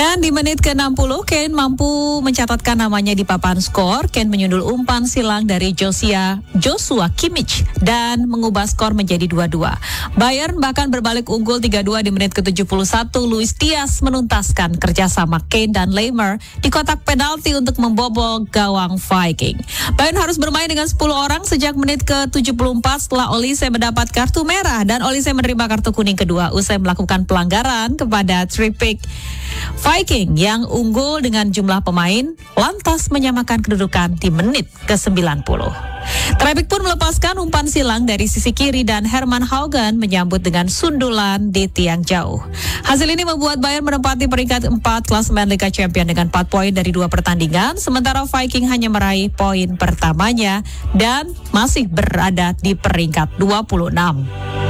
Dan di menit ke-60, Kane mampu mencatatkan namanya di papan skor. Kane menyundul umpan silang dari Joshua Kimmich dan mengubah skor menjadi 2-2. Bayern bahkan berbalik unggul 3-2 di menit ke-71. Luis Diaz menuntaskan kerjasama Kane dan Lemar di kotak penalti untuk membobol gawang Viking. Bayern harus bermain dengan 10 orang sejak menit ke-74 setelah Olise mendapat kartu merah dan Olise menerima kartu kuning kedua usai melakukan pelanggaran kepada Trippier. Viking yang unggul dengan jumlah pemain lantas menyamakan kedudukan di menit ke-90. Trippier pun melepaskan umpan silang dari sisi kiri dan Herman Haugen menyambut dengan sundulan di tiang jauh. Hasil ini membuat Bayern menempati peringkat 4 klasemen Liga Champions dengan 4 poin dari 2 pertandingan, sementara Viking hanya meraih poin pertamanya dan masih berada di peringkat 26.